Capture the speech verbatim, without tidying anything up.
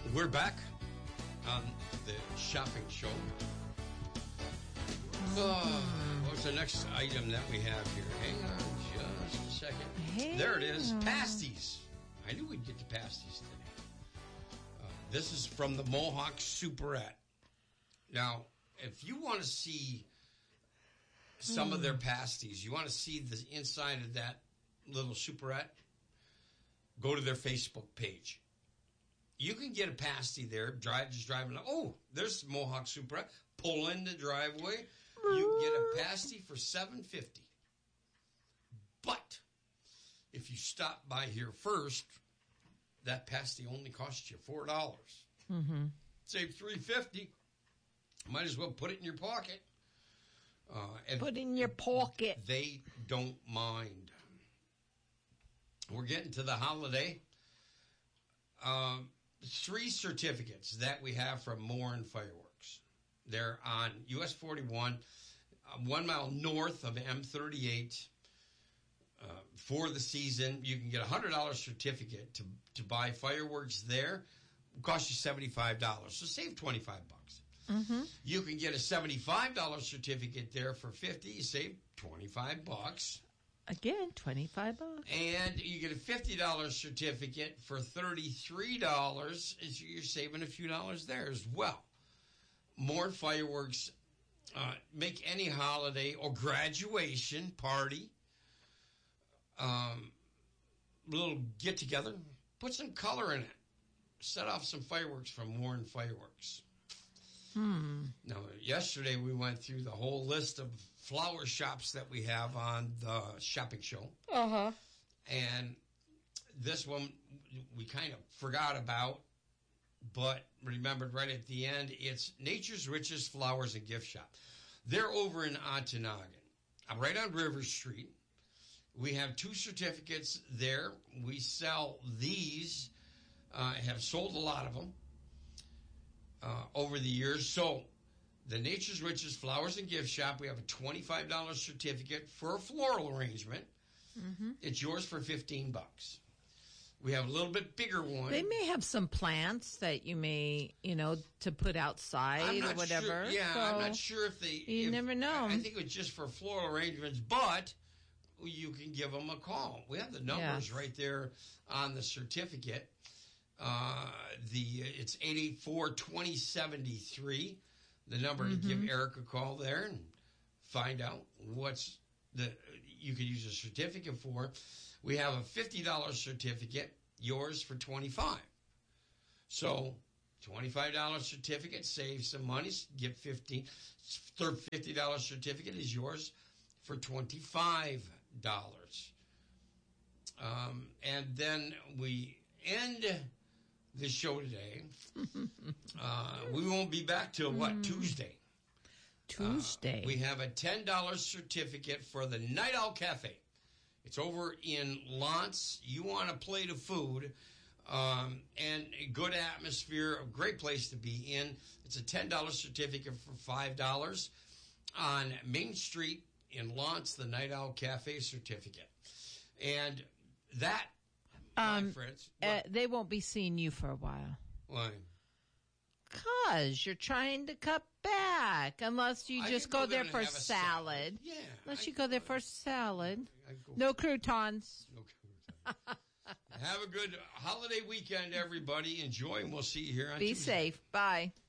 We're back on the shopping show. Oh, what's the next item that we have here? Hang on just a second. Hey. There it is. Pasties. I knew we'd get to pasties today. Uh, this is from the Mohawk Superette. Now, if you want to see some mm. of their pasties, you want to see the inside of that little Superette, go to their Facebook page. You can get a pasty there, drive, just driving. Oh, there's Mohawk Superette. Pull in the driveway. You can get a pasty for seven dollars and fifty cents. But if you stop by here first, that pasty only costs you four dollars. Mm-hmm. Save three dollars and fifty cents. Might as well put it in your pocket. Uh, and put it in your pocket. They don't mind. We're getting to the holiday. Um, three certificates that we have from Morin Fireworks. They're on U S forty-one, uh, one mile north of M thirty-eight. Uh, for the season, you can get a one hundred dollars certificate to, to buy fireworks there. It costs you seventy-five dollars, so save twenty-five bucks. Mm-hmm. You can get a seventy-five dollars certificate there for fifty dollars. You save twenty-five bucks. Again, twenty-five bucks. And you get a fifty dollars certificate for thirty-three dollars. You're saving a few dollars there as well. More fireworks. Uh, make any holiday or graduation party. Um, little get-together. Put some color in it. Set off some fireworks from Warren Fireworks. Hmm. Now, yesterday we went through the whole list of flower shops that we have on the shopping show. Uh-huh. And this one we kind of forgot about, but remembered right at the end. It's Nature's Richest Flowers and Gift Shop. They're over in Ontonagon. I'm right on River Street. We have two certificates there. We sell these. Uh, have sold a lot of them uh, over the years. So, the Nature's Richest Flowers and Gift Shop, we have a twenty-five dollars certificate for a floral arrangement. Mm-hmm. It's yours for fifteen bucks. We have a little bit bigger one. They may have some plants that you may, you know, to put outside or whatever. Sure. Yeah, so I'm not sure if they... You if, never know. I think it's just for floral arrangements, but you can give them a call. We have the numbers yes. right there on the certificate. Uh, the It's eight eight four, two oh seven three. The number mm-hmm. to give Eric a call there and find out what's the you could use a certificate for. We have a fifty dollars certificate, yours for twenty-five dollars. So, twenty-five dollars certificate, save some money, get fifteen dollars. Third fifty dollars certificate is yours for twenty-five dollars. Um, and then we end the show today. uh, we won't be back till what, mm. Tuesday? Tuesday. Uh, we have a ten dollars certificate for the Night Owl Cafe. It's over in Lantz. You want a plate of food um, and a good atmosphere, a great place to be in. It's a ten dollars certificate for five dollars on Main Street in Lantz, the Night Owl Cafe certificate. And that, um, my friends... Uh, they won't be seeing you for a while. Why? Because you're trying to cut back. Unless you I just go go there there for and have a salad. salad. Yeah. Unless I you go there for salad. go No croutons. No croutons. Have a good holiday weekend, everybody. Enjoy, and we'll see you here on Be Tuesday. safe. Bye.